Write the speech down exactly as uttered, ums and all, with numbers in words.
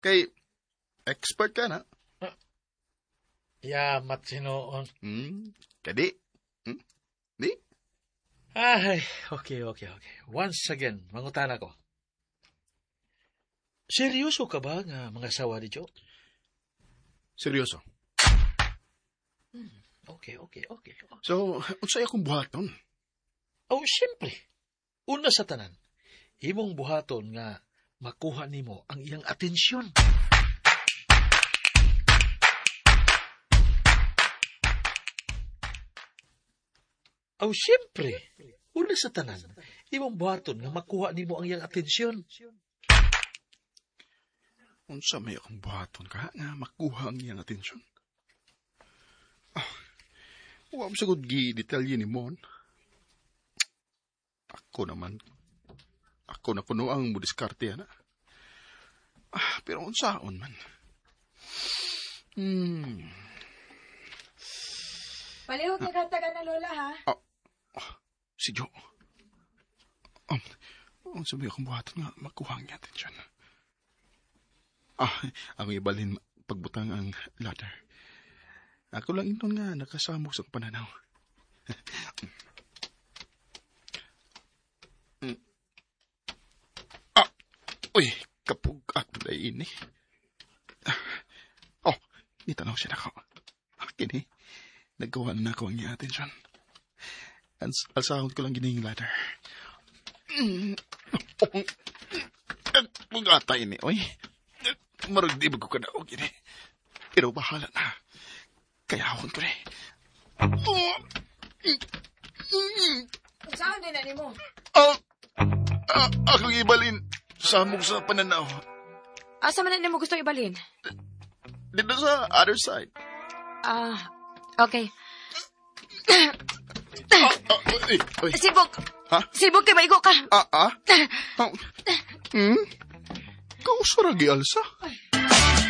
Kay, expert ka na. Yamat sinoon. Hmm, kadi. Hmm? Di? Ay, okay, okay, okay. Once again, mangutan ako. Seryoso ka ba nga mga asawa ni Joe? Seryoso. Hmm, okay, okay, okay. So, unsay akong buhaton? Oh, siyempre. Una sa tanan, imong buhaton nga makuha nimo ang iyang atensyon. Oh, siyempre. Una sa tanan, imong buhaton nga makuha nimo ang iyang atensyon. Unsa may akong buhaton ka nga makuha ang iyang atensyon? Ah, huwag mo sagod gi-detalye ni Mon. Ako naman, ako na kuno ang mudiskarte, ana. Ah, pero unsaon man. Hmm. Palihog ka kataga na lola, ha? Ah, ah, si Joe. Um, unsa may akong buhaton nga makuha ang iyang atensyon? Ah, ang ibalhin pagbutang ang ladder. Ako lang inon nga nakasamok sa pananaw. Ah, uy, kapug ako na ini. Oh, itanaw siya na ako. Kini, nagkawa na ako ang iyang atensyon. Alsahod ko lang gining ladder. Kung atay ni, oy. Marag di ba ko ka na okay, eh. Pero bahala na. Kayahon ko, eh. Saan din na mo? Ah, ah, akong ibalin. Samog sa pananaw. Asa man na mo gusto ibalin? Dito sa other side. Ah, okay. Ah, ah, uy, uy. Sibok! Ha? Sibok kay maigo ka! Ah, ah? Ah, hmm? Kausaragi, Alsa?